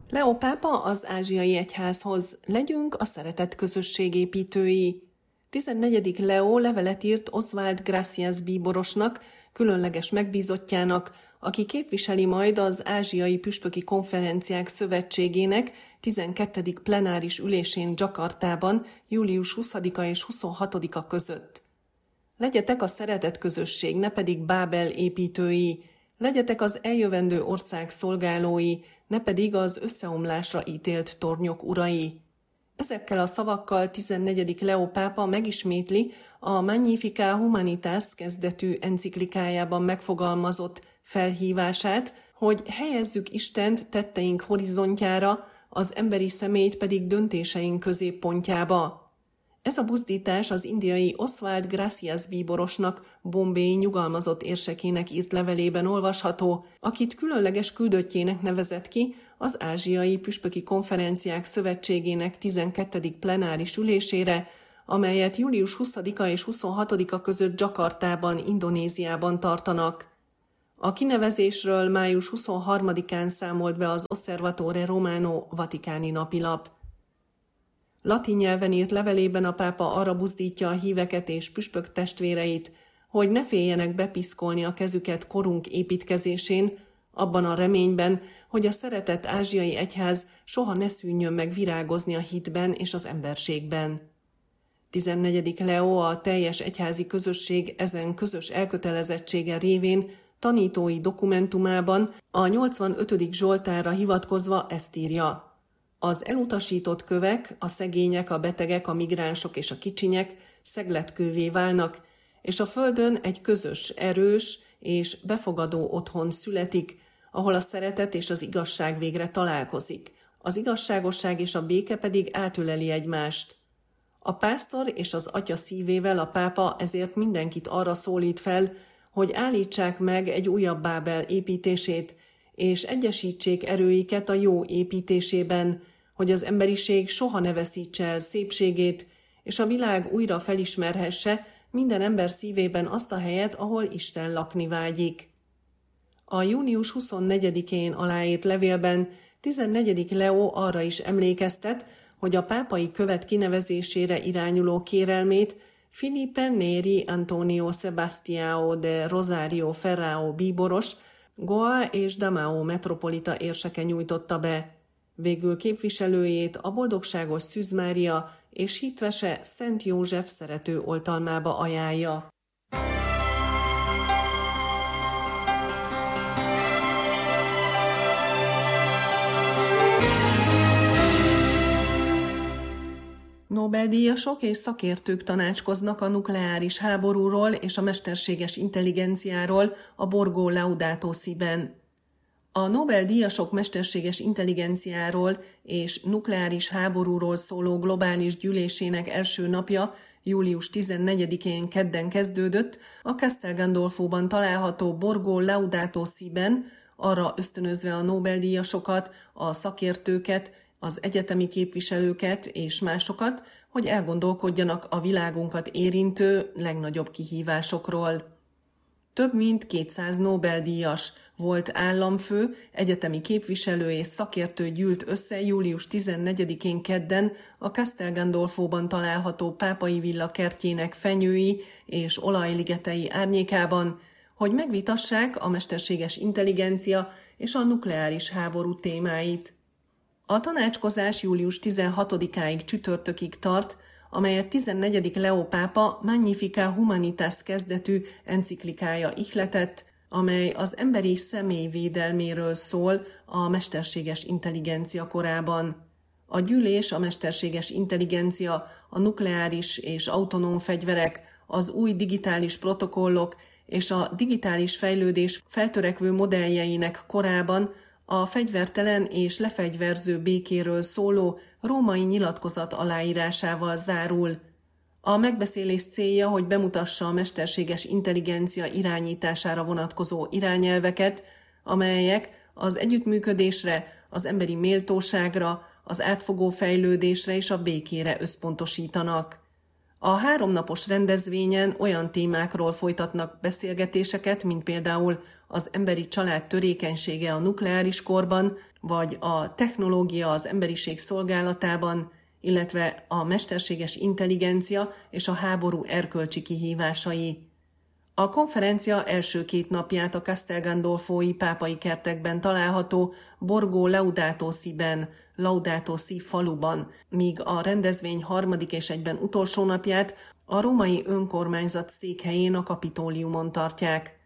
Leó pápa az ázsiai egyházhoz: legyünk a szeretet közösség építői. 14. Leó levelet írt Oswald Gracias bíborosnak, különleges megbízottjának, aki képviseli majd az Ázsiai Püspöki Konferenciák Szövetségének 12. plenáris ülésén Dzsakartában július 20-a és 26-a között. Legyetek a szeretet közösség, ne pedig Bábel építői, legyetek az eljövendő ország szolgálói, ne pedig az összeomlásra ítélt tornyok urai. Ezekkel a szavakkal 14. Leó pápa megismétli a Magnificat Humanitas kezdetű enciklikájában megfogalmazott felhívását, hogy helyezzük Istent tetteink horizontjára, az emberi személyt pedig döntéseink középpontjába. Ez a buzdítás az indiai Oswald Gracias bíborosnak, Bombay nyugalmazott érsekének írt levelében olvasható, akit különleges küldöttjének nevezett ki az Ázsiai Püspöki Konferenciák Szövetségének 12. plenáris ülésére, amelyet július 20-a és 26-a között Dzsakartában, Indonéziában tartanak. A kinevezésről május 23-án számolt be az Osservatore Romano vatikáni napilap. Latin nyelven írt levelében a pápa arra buzdítja a híveket és püspök testvéreit, hogy ne féljenek bepiszkolni a kezüket korunk építkezésén, abban a reményben, hogy a szeretett ázsiai egyház soha ne szűnjön meg virágozni a hitben és az emberségben. 14. Leó a teljes egyházi közösség ezen közös elkötelezettsége révén tanítói dokumentumában a 85. Zsoltárra hivatkozva ezt írja: az elutasított kövek, a szegények, a betegek, a migránsok és a kicsinyek szegletkővé válnak, és a földön egy közös, erős és befogadó otthon születik, ahol a szeretet és az igazság végre találkozik, az igazságosság és a béke pedig átöleli egymást. A pásztor és az atya szívével a pápa ezért mindenkit arra szólít fel, hogy állítsák meg egy újabb Bábel építését, és egyesítsék erőiket a jó építésében, hogy az emberiség soha ne veszítse el szépségét, és a világ újra felismerhesse minden ember szívében azt a helyet, ahol Isten lakni vágyik. A június 24-én aláírt levélben 14. Leó arra is emlékeztet, hogy a pápai követ kinevezésére irányuló kérelmét Filipe Neri Antonio Sebastião de Rosario Ferrao bíboros, Goa és Damao metropolita érseke nyújtotta be. Végül képviselőjét a boldogságos Szűz Mária és hitvese Szent József szerető oltalmába ajánlja. Nobel-díjasok és szakértők tanácskoznak a nukleáris háborúról és a mesterséges intelligenciáról a Borgo Laudato Si-ben. A Nobel-díjasok mesterséges intelligenciáról és nukleáris háborúról szóló globális gyűlésének első napja július 14-én kedden kezdődött a Castel Gandolfóban található Borgo Laudato Si-ben, arra ösztönözve a Nobel-díjasokat, a szakértőket, az egyetemi képviselőket és másokat, hogy elgondolkodjanak a világunkat érintő legnagyobb kihívásokról. Több mint 200 Nobel-díjas, volt államfő, egyetemi képviselő és szakértő gyűlt össze július 14-én kedden a Castel Gandolfóban található Pápai villa kertjének fenyői és olajligetei árnyékában, hogy megvitassák a mesterséges intelligencia és a nukleáris háború témáit. A tanácskozás július 16-áig csütörtökig tart, amelyet 14. Leó pápa Magnificat Humanitas kezdetű enciklikája ihletett, amely az emberi személy védelméről szól a mesterséges intelligencia korában. A gyűlés a mesterséges intelligencia, a nukleáris és autonóm fegyverek, az új digitális protokollok és a digitális fejlődés feltörekvő modelljeinek korában a fegyvertelen és lefegyverző békéről szóló római nyilatkozat aláírásával zárul. A megbeszélés célja, hogy bemutassa a mesterséges intelligencia irányítására vonatkozó irányelveket, amelyek az együttműködésre, az emberi méltóságra, az átfogó fejlődésre és a békére összpontosítanak. A 3 napos rendezvényen olyan témákról folytatnak beszélgetéseket, mint például az emberi család törékenysége a nukleáris korban, vagy a technológia az emberiség szolgálatában, illetve a mesterséges intelligencia és a háború erkölcsi kihívásai. A konferencia első 2 napját a Castel Gandolfoi pápai kertekben található Borgo Laudato Si-ben, Laudato Si faluban, míg a rendezvény 3. és egyben utolsó napját a római önkormányzat székhelyén, a Kapitóliumon tartják.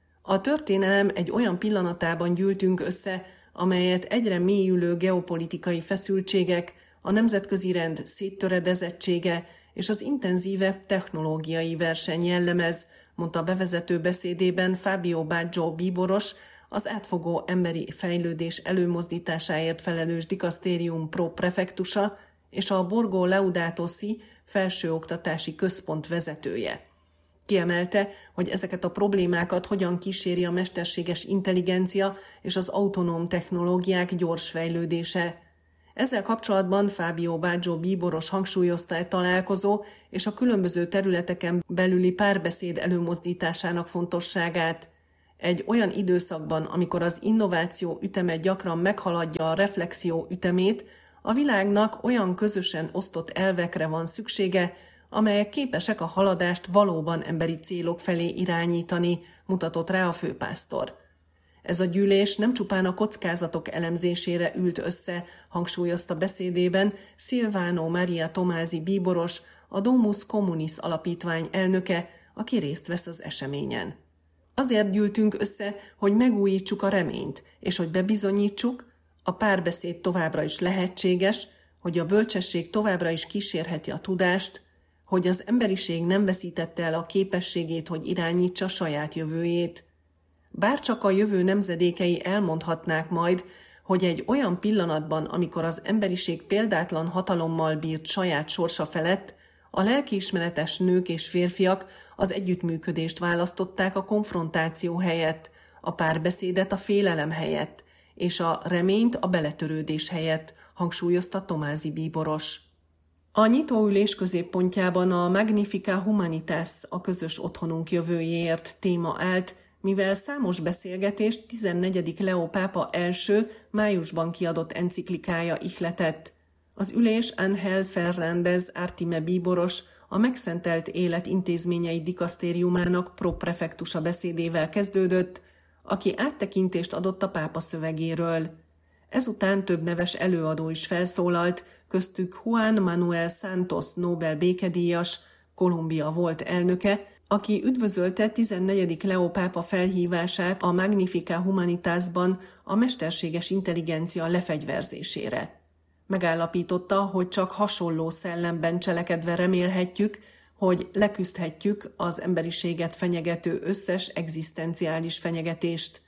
A történelem egy olyan pillanatában gyűltünk össze, amelyet egyre mélyülő geopolitikai feszültségek, a nemzetközi rend széttöredezettsége és az intenzívebb technológiai verseny jellemez, mondta bevezető beszédében Fabio Baggio bíboros, az átfogó emberi fejlődés előmozdításáért felelős dikasztérium pro-prefektusa és a Borgo Laudato Si felsőoktatási központ vezetője. Kiemelte, hogy ezeket a problémákat hogyan kíséri a mesterséges intelligencia és az autonóm technológiák gyors fejlődése. Ezzel kapcsolatban Fabio Baggio bíboros hangsúlyozta egy találkozó és a különböző területeken belüli párbeszéd előmozdításának fontosságát. Egy olyan időszakban, amikor az innováció üteme gyakran meghaladja a reflexió ütemét, a világnak olyan közösen osztott elvekre van szüksége, amelyek képesek a haladást valóban emberi célok felé irányítani, mutatott rá a főpásztor. Ez a gyűlés nem csupán a kockázatok elemzésére ült össze, hangsúlyozta beszédében Silvano Maria Tomási bíboros, a Domus Communis alapítvány elnöke, aki részt vesz az eseményen. Azért gyűltünk össze, hogy megújítsuk a reményt, és hogy bebizonyítsuk, a párbeszéd továbbra is lehetséges, hogy a bölcsesség továbbra is kísérheti a tudást, hogy az emberiség nem veszítette el a képességét, hogy irányítsa saját jövőjét. Bárcsak a jövő nemzedékei elmondhatnák majd, hogy egy olyan pillanatban, amikor az emberiség példátlan hatalommal bírt saját sorsa felett, a lelkiismeretes nők és férfiak az együttműködést választották a konfrontáció helyett, a párbeszédet a félelem helyett, és a reményt a beletörődés helyett, hangsúlyozta Tomási bíboros. A nyitóülés középpontjában a Magnifica Humanitas, a közös otthonunk jövőjéért téma állt, mivel számos beszélgetést 14. Leó pápa első májusban kiadott enciklikája ihletett. Az ülés Ángel Fernández Artime bíboros, a Megszentelt Élet intézményei dikasztériumának pro-prefektusa beszédével kezdődött, aki áttekintést adott a pápa szövegéről. Ezután több neves előadó is felszólalt, köztük Juan Manuel Santos Nobel békedíjas, Kolumbia volt elnöke, aki üdvözölte 14. Leó pápa felhívását a Magnifica Humanitasban a mesterséges intelligencia lefegyverzésére. Megállapította, hogy csak hasonló szellemben cselekedve remélhetjük, hogy leküzdhetjük az emberiséget fenyegető összes egzisztenciális fenyegetést.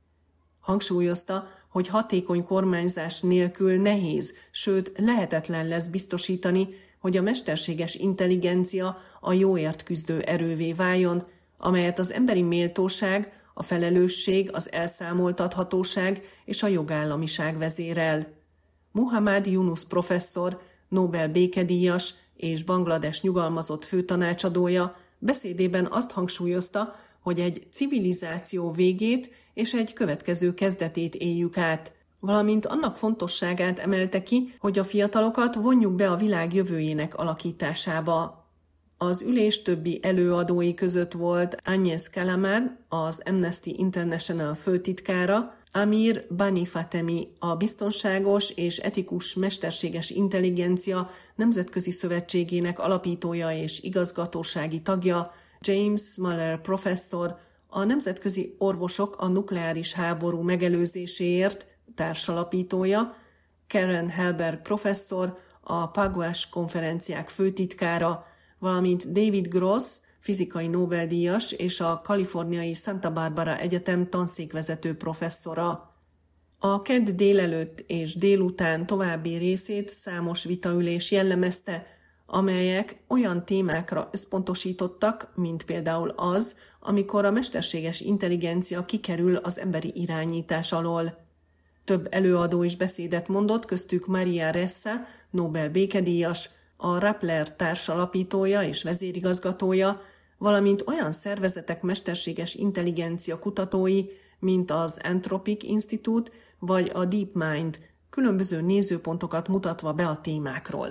Hangsúlyozta, hogy hatékony kormányzás nélkül nehéz, sőt lehetetlen lesz biztosítani, hogy a mesterséges intelligencia a jóért küzdő erővé váljon, amelyet az emberi méltóság, a felelősség, az elszámoltathatóság és a jogállamiság vezérel. Muhammad Yunus professzor, Nobel békedíjas és Banglades nyugalmazott főtanácsadója beszédében azt hangsúlyozta, hogy egy civilizáció végét és egy következő kezdetét éljük át, valamint annak fontosságát emelte ki, hogy a fiatalokat vonjuk be a világ jövőjének alakításába. Az ülés többi előadói között volt Agnes Kalamar, az Amnesty International főtitkára, Amir Bani Fatemi, a Biztonságos és Etikus Mesterséges Intelligencia Nemzetközi Szövetségének alapítója és igazgatósági tagja, James Muller professzor, a Nemzetközi Orvosok a Nukleáris Háború Megelőzéséért társalapítója, Karen Helberg professzor, a Paguas konferenciák főtitkára, valamint David Gross, fizikai Nobel-díjas és a kaliforniai Santa Barbara Egyetem tanszékvezető professzora. A kedd délelőtt és délután további részét számos vitaülés jellemezte, amelyek olyan témákra összpontosítottak, mint például az, amikor a mesterséges intelligencia kikerül az emberi irányítás alól. Több előadó is beszédet mondott, köztük Maria Ressa, Nobel békedíjas, a Rappler társalapítója és vezérigazgatója, valamint olyan szervezetek mesterséges intelligencia kutatói, mint az Anthropic Institute vagy a DeepMind, különböző nézőpontokat mutatva be a témákról.